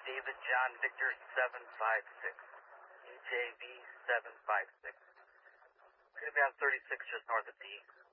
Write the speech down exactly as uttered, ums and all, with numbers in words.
David John Victor seven five six. E J V seven five six. Could have been thirty-six just north of D.